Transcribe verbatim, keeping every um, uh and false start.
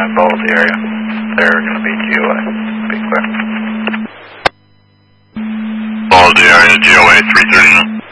in Baldy area. They're going to be G O A. Be clear. Baldy area, G O A three thirty.